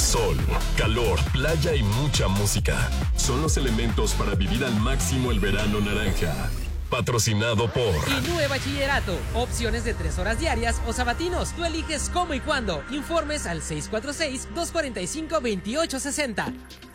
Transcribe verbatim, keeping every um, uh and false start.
Sol, calor, playa y mucha música. Son los elementos para vivir al máximo el verano naranja. Patrocinado por Inúe Bachillerato. Opciones de tres horas diarias o sabatinos. Tú eliges cómo y cuándo. Informes al seis cuatro seis, dos cuatro cinco, dos ocho seis cero.